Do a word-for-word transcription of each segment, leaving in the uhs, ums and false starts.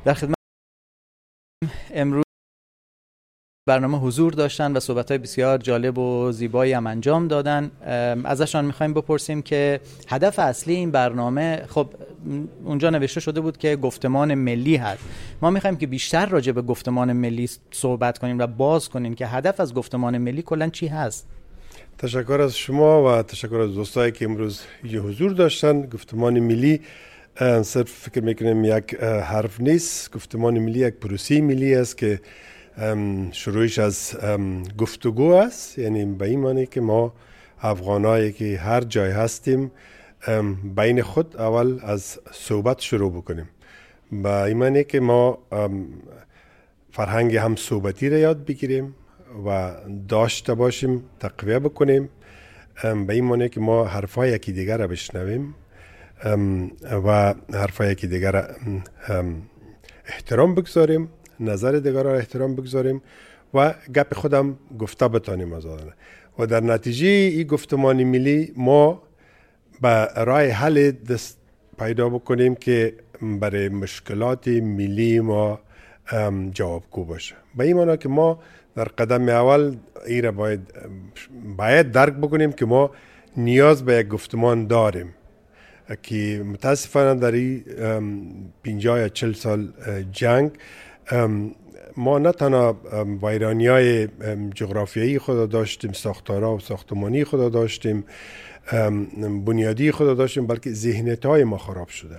در خدمت امروز برنامه حضور داشتن و صحبت‌های بسیار جالب و زیبایی هم انجام دادن. ازشان می‌خوایم بپرسیم که هدف اصلی این برنامه، خب اونجا نوشته شده بود که گفتمان ملی هست. ما می‌خوایم که بیشتر راجع به گفتمان ملی صحبت کنیم و باز کنیم که هدف از گفتمان ملی کلاً چی هست. تشکر از شما و تشکر از دوستایی که امروز یه حضور داشتن. گفتمان ملی صرف فکر میکنم یک حرف نیست. گفتمان ملی یک پروسه ملی است که شروعش از گفتگو است، یعنی به این معنی که ما افغانایی که هر جای هستیم بین خود اول از صحبت شروع بکنیم. به این معنی که ما فرهنگ هم صحبتی را یاد بگیریم و داشته باشیم، تقویه بکنیم. به این معنی که ما حرفای یکی دیگر را بشنویم و حرفای یکی دیگر را احترام بگذاریم، نظر دیگر را احترام بگذاریم و گپ خودم گفته بتانیم از آن. و در نتیجه این گفتمان ملی ما به راه حل دست پیدا بکنیم که برای مشکلات ملی ما جوابگو باشه. به این معنی که ما در قدم اول ایره باید باید درک بکنیم که ما نیاز به یک گفتمان داریم که متاسفانه در این پنجاه یا چل سال جنگ ما نه تنها ویرانی‌های جغرافیایی خود داشتیم، ساختارها و ساختمانی خود داشتیم، بنیادی خود داشتیم، بلکه ذهنیت‌های ما خراب شده،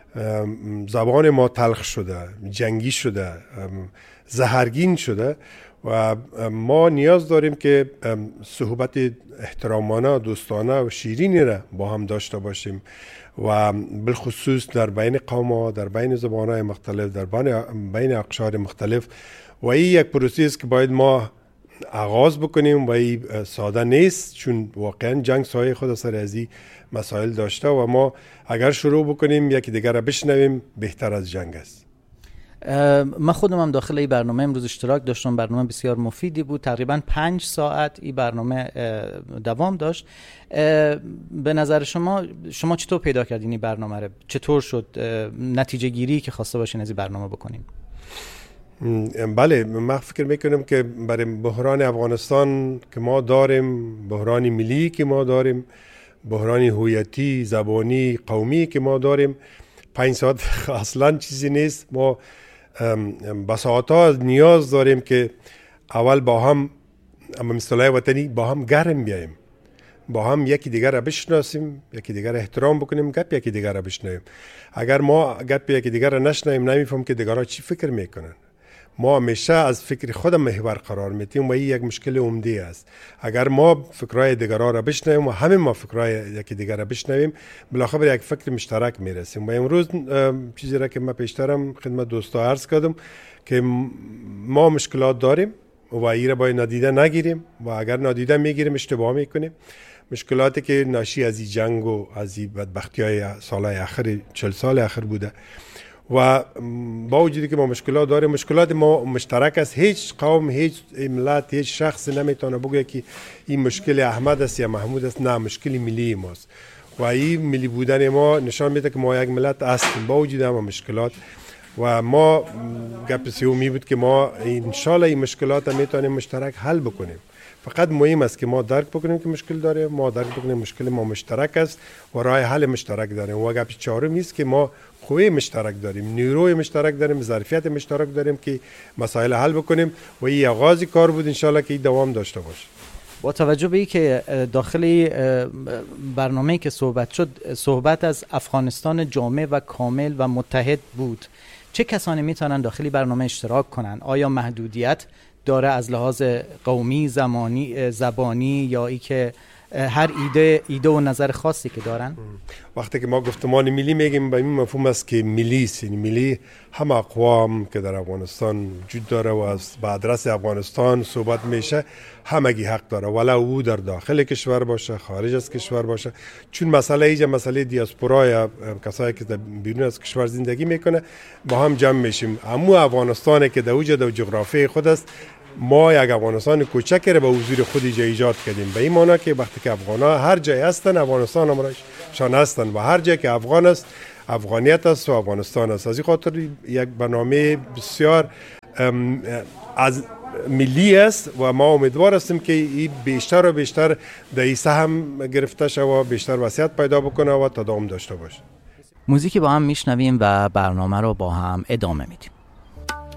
زبان ما تلخ شده، جنگی شده، زهرگین شده و ما نیاز داریم که صحبت احترامانه، دوستانه و شیرینی را با هم داشته باشیم و بالخصوص در بین قوم‌ها، در بین زبان‌های مختلف، در بین اقشار مختلف. و این یک پروسه است که باید ما آغاز بکنیم و این ساده نیست، چون واقعا جنگ سایه خود سر از این مسائل داشته و ما اگر شروع بکنیم یکی دیگر را بشنویم بهتر از جنگ است. من خودم هم داخل این برنامه امروز اشتراک داشتم. برنامه بسیار مفیدی بود. تقریبا پنج ساعت این برنامه دوام داشت. به نظر شما شما چطور پیدا کردین این برنامه رو؟ چطور شد نتیجه گیری که خواسته باشین از این برنامه بکنیم؟ بله، من فکر میکنم که برای بحران افغانستان که ما داریم، بحران ملی که ما داریم، بحران هویتی، زبانی، قومی که ما داریم، پنج ساعت اصلا چیزی نیست. ما بساطا نیاز داریم که اول با هم، اما اصطلاح وطنی، با هم گرم بیاییم، با هم یکی دیگر را بشناسیم، یکی دیگر را احترام بکنیم، گپ یکی دیگر را بشنویم. اگر ما گپ یکی دیگر را نشنویم نمیفهم که دیگرها چی فکر میکنن. ما همیشه از فکر خودم محور قرار میتیم و این یک مشکل عمده است. اگر ما فکرای دیگرها را بشنویم و همه ما فکرای یکی دیگر را بشنویم، بالاخره به یک فکر مشترک میرسیم. و امروز چیزی را که من پیشترم خدمت دوستا عرض کردم که ما مشکلات داریم و این را باید نادیده نگیریم و اگر نادیده میگیریم اشتباه میکنیم. مشکلاتی که ناشی از این جنگ و از این بدبختی‌های سالهای اخر، چهل سال اخر بوده و با وجودی که ما مشکلات داریم، مشکلات ما مشترک است. هیچ قوم، هیچ ملت، هیچ شخص نمیتونه بگه که این مشکل احمد است یا محمود است. نه، مشکل ملی ماست و این ملی بودن ما نشان میده که ما یک ملت هستیم با وجود همه مشکلات. و ما گپ سومی بود که ما انشالله این مشکلات هم میتونیم مشترک حل بکنیم. فقط مهم است که ما درک بکنیم که مشکل داریم، ما درک بکنیم مشکل ما مشترک است و راه حل مشترک داریم. و گپ چهارم است که ما خوی مشترک داریم، نیروی مشترک داریم، ظرفیت مشترک داریم که مسائل حل بکنیم و این آغاز کار بود، انشالله که این دوام داشته باشه. با توجه به اینکه داخل برنامه‌ای که صحبت شد، صحبت از افغانستان جامع و کامل و متحد بود، چه کسانی میتونن داخلی برنامه اشتراک کنن؟ آیا محدودیت داره از لحاظ قومی، زمانی، زبانی یا ای که هر ایده ایده و نظر خاصی که دارن؟ وقتی که ما گفتمان ملی میگیم به این مفهوم است که ملی است، یعنی ملی هم اقوام که در افغانستان وجود داره و از به آدرس افغانستان صحبت میشه همگی حق داره، ولی او در داخل کشور باشه، خارج از کشور باشه. چون مسئله ایجا مسئله دیاسپورا یا کسایی که بیرون از کشور زندگی میکنه با هم جمع میشیم. اما افغانستان که در وجود و جغرافی خود است، ما یک افغانستان کوچک را به حضور خود ایجاد کردیم. به این معنی که وقتی که افغان‌ها هر جای هستن، افغانستان همراهشان هستن و هر جای که افغان است افغانیت است و افغانستان است. از این خاطر یک برنامه بسیار از ملی است و ما امیدوار هستیم که این بیشتر و بیشتر در این سهم گرفته شود، بیشتر وسعت پیدا بکنه و تداوم داشته باشه. موزیکی با هم میشنویم و برنامه رو با هم ادامه میدیم.